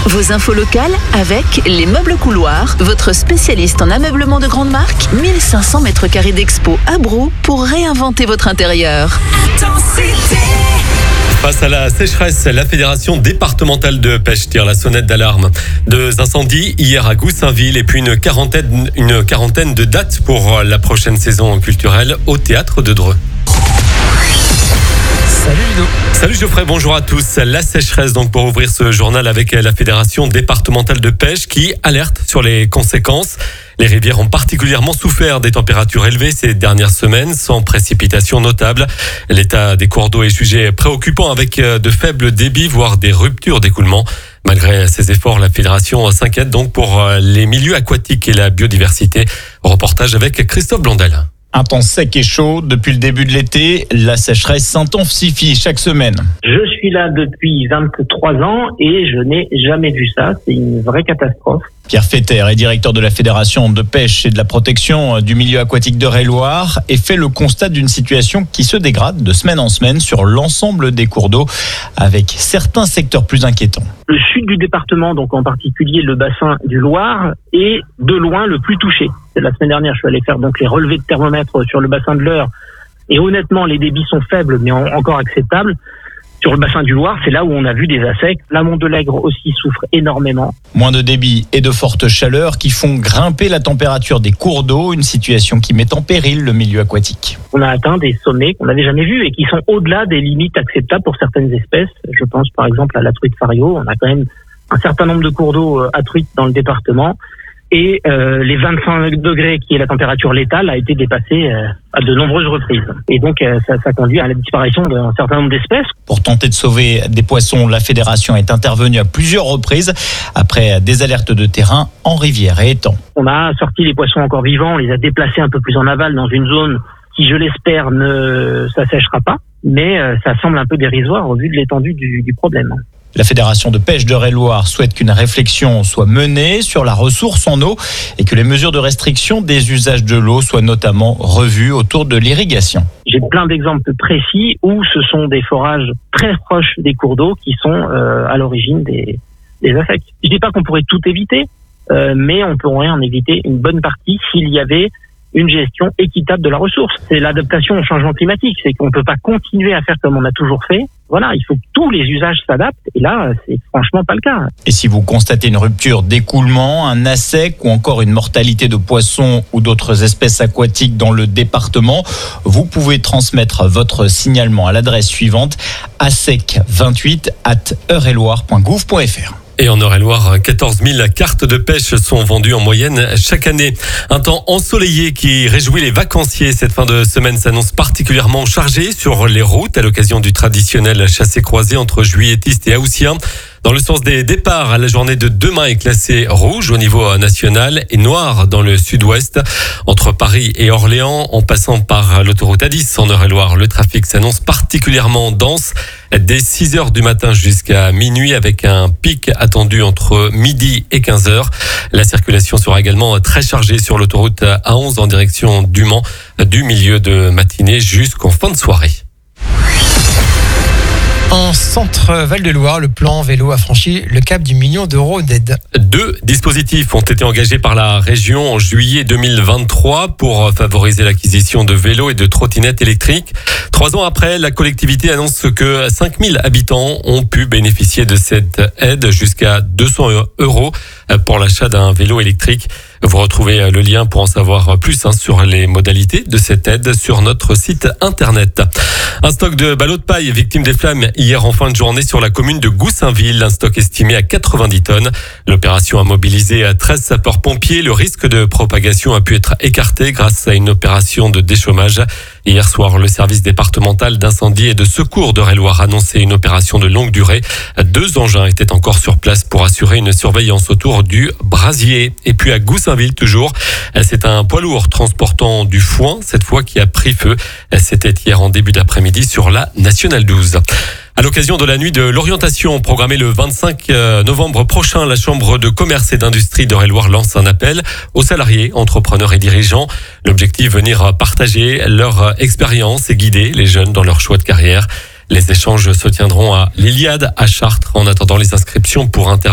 Vos infos locales avec Les Meubles Couloirs, votre spécialiste en ameublement de grande marque. 1500 mètres carrés d'expo à Brou pour réinventer votre intérieur. Face à la sécheresse, la Fédération départementale de pêche tire la sonnette d'alarme. 2 incendies hier à Goussainville et puis une quarantaine de dates pour la prochaine saison culturelle au théâtre de Dreux. Salut Ludo. Salut Geoffrey, bonjour à tous. La sécheresse donc pour ouvrir ce journal avec la Fédération départementale de pêche qui alerte sur les conséquences. Les rivières ont particulièrement souffert des températures élevées ces dernières semaines, sans précipitations notables. L'état des cours d'eau est jugé préoccupant avec de faibles débits, voire des ruptures d'écoulement. Malgré ces efforts, la Fédération s'inquiète donc pour les milieux aquatiques et la biodiversité. Reportage avec Christophe Blondel. Un temps sec et chaud depuis le début de l'été, la sécheresse s'intensifie chaque semaine. Je suis là depuis 23 ans et je n'ai jamais vu ça. C'est une vraie catastrophe. Pierre Fetter est directeur de la Fédération de pêche et de la protection du milieu aquatique d'Eure-et-Loir et fait le constat d'une situation qui se dégrade de semaine en semaine sur l'ensemble des cours d'eau, avec certains secteurs plus inquiétants. Le sud du département, donc en particulier le bassin du Loir, est de loin le plus touché. La semaine dernière, je suis allé faire donc les relevés de thermomètre sur le bassin de l'Eure et honnêtement, les débits sont faibles mais encore acceptables. Sur le bassin du Loir, c'est là où on a vu des assecs. L'amont de l'Aigre aussi souffre énormément. Moins de débit et de fortes chaleurs qui font grimper la température des cours d'eau, une situation qui met en péril le milieu aquatique. On a atteint des sommets qu'on n'avait jamais vus et qui sont au-delà des limites acceptables pour certaines espèces. Je pense par exemple à la truite fario. On a quand même un certain nombre de cours d'eau à truite dans le département. Et les 25 degrés, qui est la température létale, a été dépassée à de nombreuses reprises. Et donc, ça conduit à la disparition d'un certain nombre d'espèces. Pour tenter de sauver des poissons, la Fédération est intervenue à plusieurs reprises après des alertes de terrain en rivière et étangs. On a sorti les poissons encore vivants, on les a déplacés un peu plus en aval dans une zone qui, je l'espère, ne s'assèchera pas. Mais ça semble un peu dérisoire au vu de l'étendue du problème. La Fédération de pêche d'Eure-et-Loir souhaite qu'une réflexion soit menée sur la ressource en eau et que les mesures de restriction des usages de l'eau soient notamment revues autour de l'irrigation. J'ai plein d'exemples précis où ce sont des forages très proches des cours d'eau qui sont à l'origine des assecs. Je dis pas qu'on pourrait tout éviter, mais on pourrait en éviter une bonne partie s'il y avait une gestion équitable de la ressource. C'est l'adaptation au changement climatique, c'est qu'on ne peut pas continuer à faire comme on a toujours fait. Voilà, il faut que tous les usages s'adaptent, et là, c'est franchement pas le cas. Et si vous constatez une rupture d'écoulement, un assec ou encore une mortalité de poissons ou d'autres espèces aquatiques dans le département, vous pouvez transmettre votre signalement à l'adresse suivante, assec28@eureloir.gouv.fr. Et en Eure-et-Loir, 14 000 cartes de pêche sont vendues en moyenne chaque année. Un temps ensoleillé qui réjouit les vacanciers. Cette fin de semaine s'annonce particulièrement chargée sur les routes à l'occasion du traditionnel chassé-croisé entre juilletistes et haussiens. Dans le sens des départs, la journée de demain est classée rouge au niveau national et noire dans le sud-ouest. Entre Paris et Orléans, en passant par l'autoroute A10 en Eure-et-Loir, le trafic s'annonce particulièrement dense dès 6 heures du matin jusqu'à minuit avec un pic attendu entre midi et 15 heures. La circulation sera également très chargée sur l'autoroute A11 en direction du Mans du milieu de matinée jusqu'en fin de soirée. En centre Val-de-Loire, le plan vélo a franchi le cap du million d'euros d'aide. 2 dispositifs ont été engagés par la région en juillet 2023 pour favoriser l'acquisition de vélos et de trottinettes électriques. 3 ans après, la collectivité annonce que 5000 habitants ont pu bénéficier de cette aide jusqu'à 200 € pour l'achat d'un vélo électrique. Vous retrouvez le lien pour en savoir plus sur les modalités de cette aide sur notre site internet. Un stock de ballots de paille victime des flammes hier en fin de journée sur la commune de Goussainville. Un stock estimé à 90 tonnes. L'opération a mobilisé 13 sapeurs-pompiers. Le risque de propagation a pu être écarté grâce à une opération de déchômage. Hier soir, le service départemental d'incendie et de secours d'Eure-et-Loir a annoncé une opération de longue durée. 2 engins étaient encore sur place pour assurer une surveillance autour du brasier. Et puis à Goussainville toujours, c'est un poids lourd transportant du foin, cette fois qui a pris feu. C'était hier en début d'après-midi sur la Nationale 12. À l'occasion de la nuit de l'orientation programmée le 25 novembre prochain, la Chambre de commerce et d'industrie d'Eure-et-Loir lance un appel aux salariés, entrepreneurs et dirigeants. L'objectif, venir partager leur expérience et guider les jeunes dans leur choix de carrière. Les échanges se tiendront à l'Iliade à Chartres. En attendant, les inscriptions pour